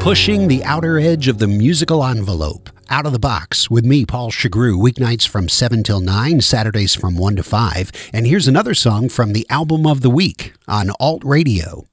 Pushing the outer edge of the musical envelope. Out of the Box with me, Paul Chagru, weeknights from 7 till 9, Saturdays from 1 to 5. And here's another song from the album of the week on Alt Radio.